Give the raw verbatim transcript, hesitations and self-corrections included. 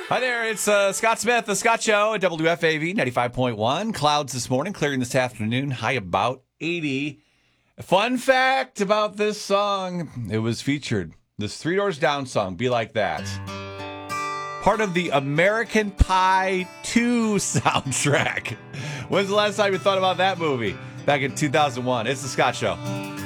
Hi there, it's uh, Scott Smith, The Scott Show at W F A V ninety-five point one. Clouds this morning, clearing this afternoon, high about eighty. Fun fact about this song, it was featured, this Three Doors Down song, Be Like That. Part of the American Pie two soundtrack. When's the last time you thought about that movie? Back in two thousand one. It's The Scott Show.